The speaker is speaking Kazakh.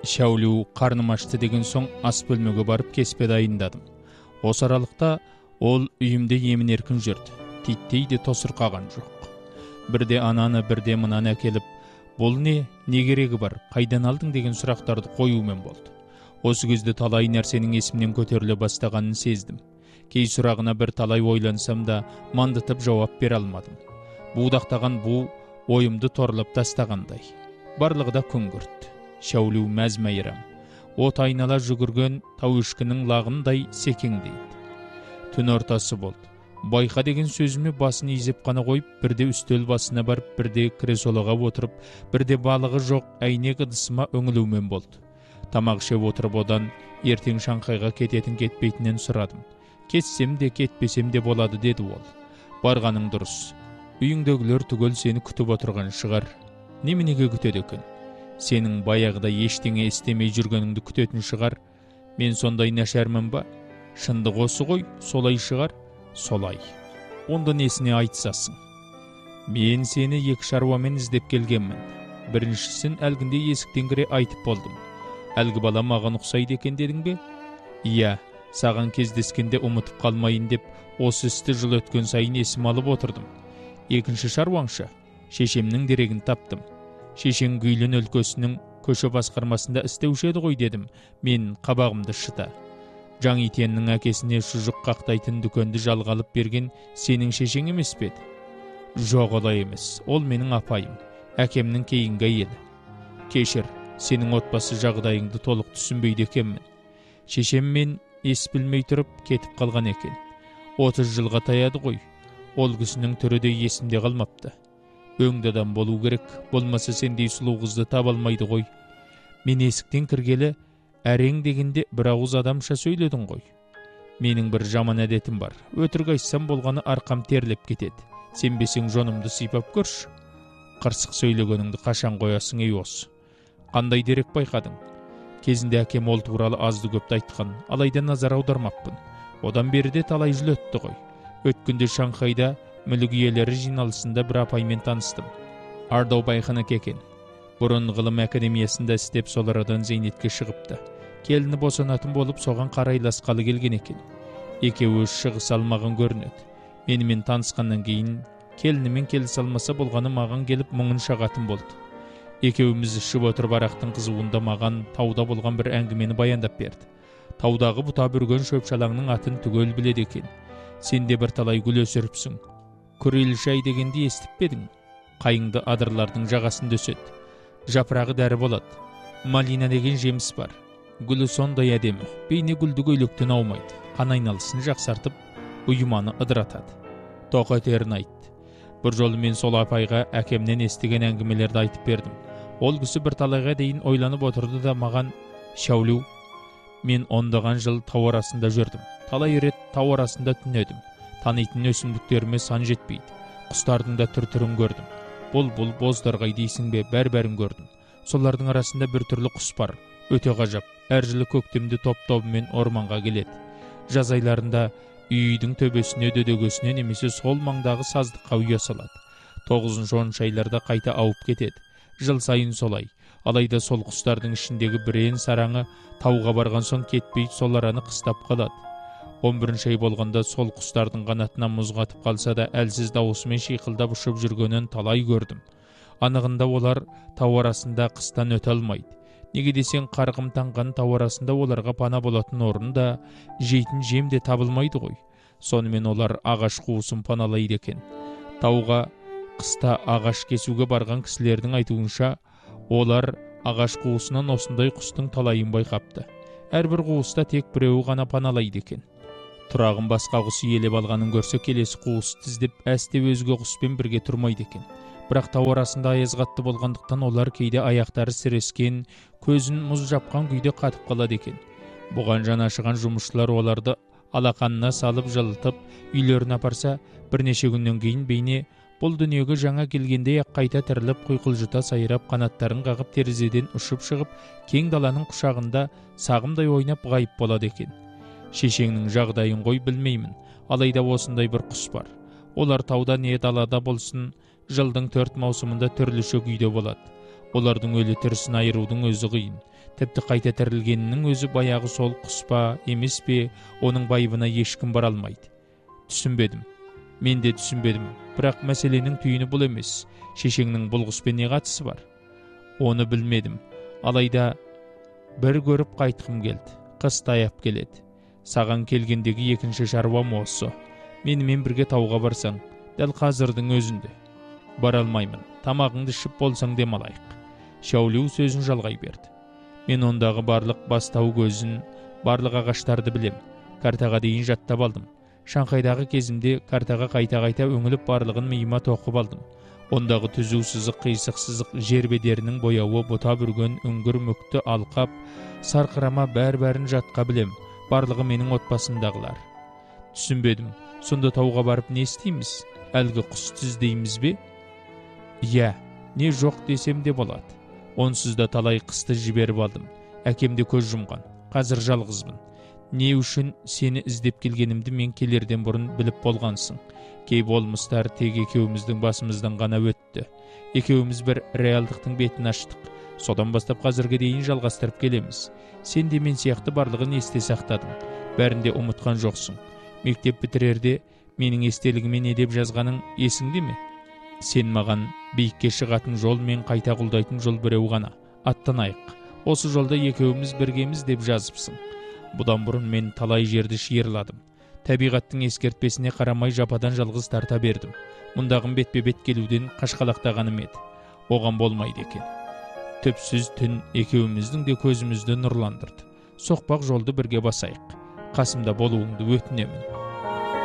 Шәулу қарным ашты деген соң ас бөлмеге барып кеспе дайындадым. Осы аралықта ол үйімде емін еркін жүрді. Титтей де тосырқаған жоқ. Бірде ананы, бірде мынаны әкеліп, бұл не керегі бар, қайдан алдың деген сұрақтарды қоюмен болды. Осы кезде талай нәрсенің есімнен көтеріле бастағанын сездім. Кей сұрағына бір талай ойлансам да, мандытып жауап бере алмадым. Будақтаған бұл ойымды торлап тастағандай. Барлығы да күңгірт. Шәулу мәз-мәйрам. От айнала жүгірген тауышкінің лағындай секеңдейді. Түн ортасы болды. Байқа деген сөзіме басын изеп қана қойып, бірде үстел басына барып, бірде кресолаға отырып, бірде балығы жоқ әйнек ыдысыма өңілумен болды. Тамақ ішіп отырып одан ертең Шанхайға кететін кетпейтінен сұрадым. Кетсем де кетпесем де болады деді ол. Барғаның дұрыс. Үйіңдегілер түгел сені күтіп отырған шығар. Неменеге күтеді екен? Сенің баяғыда ештеңе істемей жүргеніңді күтетін шығар. Мен сондай нашармын ба? Шындық осы ғой, солай шығар. Солай. Онда несіне айтсасың? Мен сені екі шаруамен іздеп келгенмін. Біріншісін әлгінде есіктен кіре айтып болдым. Әлгі бала маған ұқсайды екен дедің бе? Иә, саған кездескенде ұмытып қалмайын деп, осы істі жыл өткен сайын есім алып отырдым. Екінші шаруаңша, шешемнің дерегін таптым. Шешең Гүйлен өлкесінің көше басқармасында істеуші еді ғой дедім. Мен қабағымды шыта. Жаңитеннің әкесіне шұжық қақтайтын дүкенді жалға алып берген сенің шешең емес пе еді? Жоқ, олай емес. Ол менің апайым, әкемнің кейінгі әйелі. Кешір, сенің отбасы жағдайыңды толық түсінбейді екенмін. Шешем мен ес білмей тұрып кетіп қалған екен. 30 жылға таяды ғой. Ол кісінің түрі де есімде қалмапты. Өңді адам болу керек, болмаса сендей сұлу қызды таба алмайды ғой. Мен есіктен кіргелі әрең дегенде бір ауыз адамша сөйледің ғой. Менің бір жаман әдетім бар. Өтірік айтсам болғаны арқам терлеп кетеді. Сенбесең жонымды сипап көрші. Қырсық сөйлегеніңді қашан қоясың ей осы? Қандай дерек байқадың? Кезінде әкем ол туралы азды көпті айтқан, алайда назар аудармаппын. Одан беріде талай жыл өтті ғой. Өткенде Шанхайда мүлік иелері жиналысында бір апаймен таныстым. Ардау Байханек екен. Бұрын ғылым академиясында істеп сол арадан зейнетке шығыпты. Келіні босанатын болып соған қарайласқалы келген екен. Екеуі шығыс алмаған көрінеді. Менімен танысқаннан кейін келінімен келіс алмаса болғаны маған келіп мұңын шағатын болды. Екеуіміз ішіп отырып арақтың қызуында маған тауда болған бір әңгімені баяндап берді. Таудағы бұта бүрген шөпшалаңның атын түгел біледі екен. Сен де бір талай гүл өсіріпсің. Күрел шай дегенді естіп педің? Қайыңды адырлардың жағасында өседі. Жапырағы дәрі болады. Малина деген жеміс бар. Гүлі сондай әдемі. Бейне гүлді көйлектен аумайды. Қан айналысын жақсартып, ұйыманы ыдыратады. Тоқ өтерін айтты. Бір жолы мен сол апайға әкемнен естіген әңгімелерді айтып бердім. Ол кісі бір талайға дейін ойланып отырды да маған: Шәулу, мен ондаған жыл тау арасында жүрдім. Талай рет тау арасында түнедім. Танитын өсімдіктеріме сан жетпейді. Құстардың да түр-түрін көрдім. Бұлбұл, бозторғай дейсің бе, бәр-бәрін көрдім. Солардың арасында бір түрлі құс бар. Өте ғажап. Әр жылы көктемде топ-тобымен орманға келеді. Жаз айларында үйдің төбесіне, дөдөгесіне немесе сол маңдағы саздыққа ұя салады. 9-10 айларда қайта ауып кетеді. Жыл сайын солай. Алайда сол құстардың ішіндегі бірен сараңы тауға барған соң кетпей сол араны қыстап қалады. 11 ай болғанда сол құстардың қанатына мұз қатып қалса да әлсіз дауысымен шиқылдап ұшып жүргенін талай көрдім. Анығында олар тау арасында қыстан өте алмайды. Неге десең, қарғым таңған тау арасында оларға пана болатын орын да, жейтін жем де табылмайды ғой. Сонымен олар ағаш қуысын паналайды екен. Тауға қыста ағаш кесуге барған кісілердің айтуынша, олар ағаш қуысынан осындай құстың талайын байқапты. Әрбір қуыста тек біреуі ғана паналайды екен. Тұрағын басқа құс иелеп алғанын көрсе, келесі қуыс тіздеп әсте өзге құспен бірге тұрмайды екен. Бірақ тау арасында аяз қатты болғандықтан олар кейде аяқтары сірескен, көзін мұз жапқан күйде қатып қалады екен. Бұған жанашыған жұмысшылар оларды алақанына салып жылытып, үйлеріне апарса, бірнеше күннен кейін бейне бұл дүниеге жаңа келгендей ақ қайта тіріліп, құйқылжыта сайрап, қанаттарын қағып, терезеден ұшып шығып, кең даланың құшағында сағымдай ойнап ғайып болады екен. Шешеңнің жағдайын ғой білмеймін, алайда осындай бір құс бар. Олар тауда не далада болсын, жылдың 4 маусымында түрліше күйде болады. Олардың өлі тірісін айырудың өзі қиын. Тіпті қайта тірілгенінің өзі баяғы сол құс па, емес пе, оның байыбына ешкім бара алмайды. Түсінбедім. Мен де түсінбедім. Бірақ мәселенің түйіні бұл емес. Шешеңнің бұл құспен не қатысы бар? Оны білмедім. Алайда бір көріп қайтқым келді. Қыс таяп келеді. Саған келгендегі екінші шаруам осы. Менімен бірге тауға барсаң, дәл қазірдің өзінде. Бара алмаймын. Тамағыңды ішіп болсаң демалайық. Шаулю сөзін жалғай берді. Мен ондағы барлық бастау көзін, барлық ағаштарды білем. Картаға дейін жаттап алдым. Шанхайдағы кезімде картаға қайта-қайта өңіліп барлығын миыма тоқып алдым. Ондағы түзу сызық, қисық сызық, жер бедерінің бояуы, бұта бүрген, үңгір мүкті алқап, сарқырама бәр-бәрін жатқа білем. Барлығы менің отбасымдағылар. Түсінбедім. Сонда тауға барып не істейміз? Әлгі құсты іздейміз бе? Иә, не жоқ десем де болады. Онсыз да талай қысты жіберіп алдым. Әкем де көз жұмған. Қазір жалғызбын. Не үшін сені іздеп келгенімді мен келерден бұрын біліп болғансың. Кей болмыстар тек екеуміздің басымыздан ғана өтті. Екеуміз бір реалдықтың бетін аштық. Содан бастап қазірге дейін жалғастырып келеміз. Сен де мен сияқты барлығын есте сақтадың. Бәрінде ұмытқан жоқсың. Мектеп бітірерде менің естелігіме не деп жазғаның есіңде ме? Сен маған биікке шығатын жол мен қайта құлдайтын жол біреу ғана. Аттанайық. Осы жолда екеуміз біргеміз деп жазыпсың. Бұдан бұрын мен талай жерді шиырладым. Табиғаттың ескертпесіне қарамай жападан жалғыз тарта бердім. Мұндағым бетпе-бет келуден қашқалақтағаным еді. Оған болмайды екен. Түпсіз түн екеуміздің де көзімізді нұрландырды. Соқпақ жолды бірге басайық. Қасымда болуыңды өтінемін.